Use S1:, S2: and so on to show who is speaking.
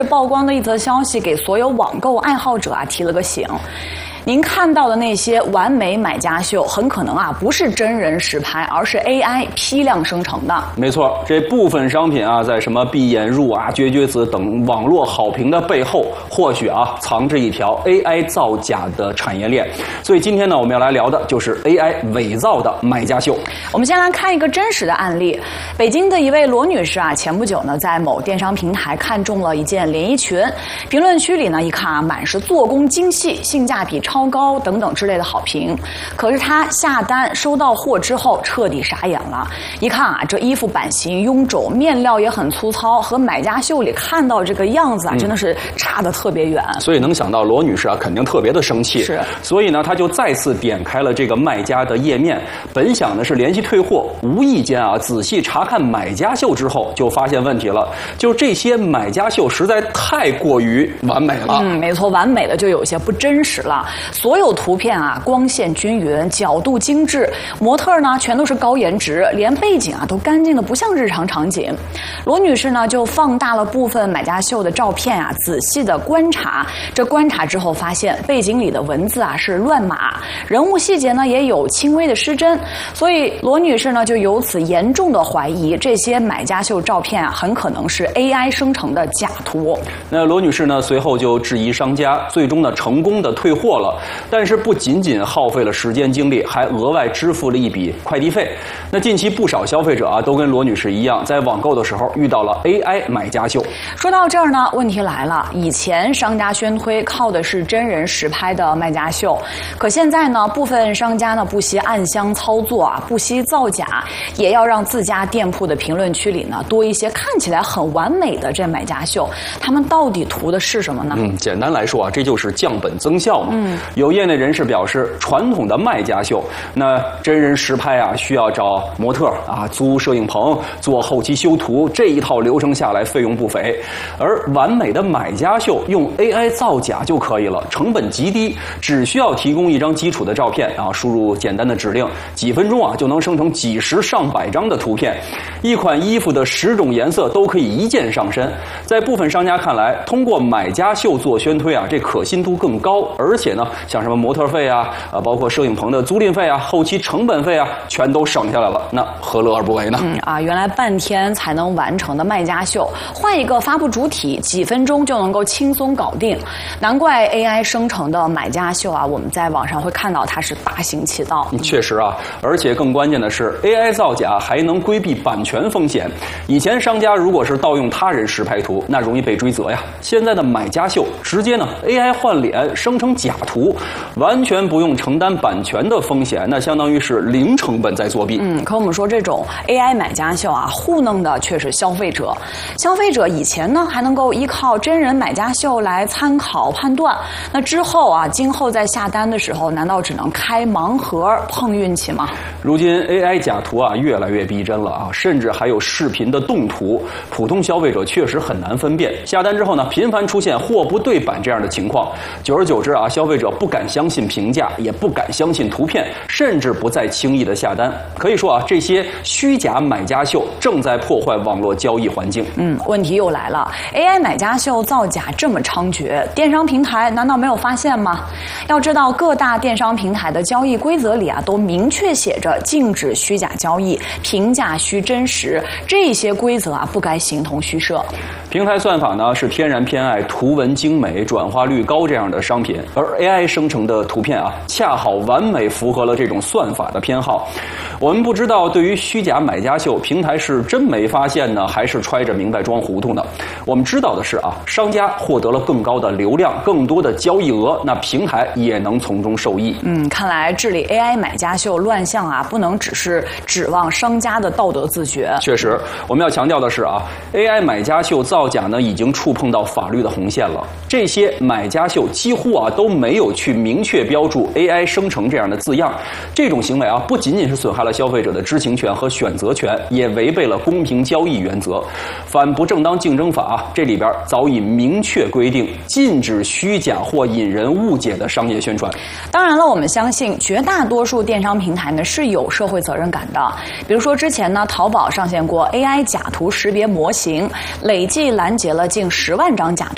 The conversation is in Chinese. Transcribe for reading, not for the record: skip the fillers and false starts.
S1: 曝光的一则消息给所有网购爱好者提了个醒。您看到的那些完美买家秀，很可能不是真人实拍，而是 AI 批量生成的。
S2: 没错，这部分商品在什么闭眼入绝绝子等网络好评的背后，或许藏着一条 AI 造假的产业链。所以今天呢，我们要来聊的就是 AI 伪造的买家秀。
S1: 我们先来看一个真实的案例。北京的一位罗女士前不久呢，在某电商平台看中了一件连衣裙，评论区里呢一看满是做工精细、性价比超高等等之类的好评。可是她下单收到货之后，彻底傻眼了。一看这衣服版型臃肿，面料也很粗糙，和买家秀里看到这个样子真的是差得特别远。
S2: 所以能想到罗女士肯定特别的生气。
S1: 是。
S2: 所以呢，她就再次点开了这个卖家的页面，本想的是联系退货，无意间仔细查看买家秀之后，就发现问题了。就这些买家秀实在太过于完美了。
S1: 没错，完美的就有些不真实了。所有图片光线均匀，角度精致，模特呢全都是高颜值，连背景都干净的不像日常场景。罗女士呢就放大了部分买家秀的照片仔细的观察。这观察之后发现，背景里的文字是乱码，人物细节呢也有轻微的失真。所以罗女士呢就由此严重的怀疑，这些买家秀照片很可能是 AI 生成的假图。
S2: 那罗女士呢随后就质疑商家，最终呢成功的退货了。但是不仅仅耗费了时间精力，还额外支付了一笔快递费。那近期不少消费者都跟罗女士一样，在网购的时候遇到了 AI 买家秀。
S1: 说到这儿呢，问题来了，以前商家宣推靠的是真人实拍的卖家秀，可现在呢，部分商家呢不惜暗箱操作不惜造假，也要让自家店铺的评论区里呢多一些看起来很完美的这买家秀。他们到底图的是什么呢？
S2: 简单来说这就是降本增效嘛。有业内人士表示，传统的卖家秀，那真人实拍需要找模特租摄影棚做后期修图，这一套流程下来费用不菲。而完美的买家秀用 AI 造假就可以了，成本极低，只需要提供一张基础的照片输入简单的指令，几分钟就能生成几十上百张的图片。一款衣服的10种颜色都可以一键上身。在部分商家看来，通过买家秀做宣推这可信度更高，而且呢，像什么模特费包括摄影棚的租赁费后期成本费全都省下来了，那何乐而不为呢？
S1: 原来半天才能完成的卖家秀，换一个发布主体，几分钟就能够轻松搞定。难怪 AI 生成的买家秀我们在网上会看到它是大行其道。
S2: 确实而且更关键的是 AI 造假还能规避版权风险。以前商家如果是盗用他人实拍图，那容易被追责呀。现在的买家秀直接呢 AI 换脸生成假图，完全不用承担版权的风险，那相当于是零成本在作弊。
S1: 可我们说这种 AI 买家秀糊弄的却是消费者。消费者以前呢还能够依靠真人买家秀来参考判断，那之后今后在下单的时候，难道只能开盲盒碰运气吗？
S2: 如今 AI 假图越来越逼真了甚至还有视频的动图，普通消费者确实很难分辨。下单之后呢，频繁出现货不对版这样的情况，久而久之消费者不敢相信评价，也不敢相信图片，甚至不再轻易的下单。可以说这些虚假买家秀正在破坏网络交易环境。
S1: 问题又来了， AI 买家秀造假这么猖獗，电商平台难道没有发现吗？要知道各大电商平台的交易规则里都明确写着禁止虚假交易，评价需真实，这些规则不该形同虚设。
S2: 平台算法呢是天然偏爱图文精美、转化率高这样的商品，而 AI 生成的图片恰好完美符合了这种算法的偏好。我们不知道对于虚假买家秀，平台是真没发现呢，还是揣着明白装糊涂呢？我们知道的是商家获得了更高的流量，更多的交易额，那平台也能从中受益。
S1: 看来治理 AI 买家秀乱象不能只是指望商家的道德自觉。
S2: 确实，我们要强调的是AI 买家秀造假呢已经触碰到法律的红线了。这些买家秀几乎都没有去明确标注 AI 生成这样的字样，这种行为不仅仅是损害了消费者的知情权和选择权，也违背了公平交易原则。反不正当竞争法这里边早已明确规定，禁止虚假或引人误解的商业宣传。
S1: 当然了，我们相信绝大多数电商平台呢是有社会责任感的。比如说之前呢，淘宝上线过 AI 假图识别模型，累计拦截了近10万张假图。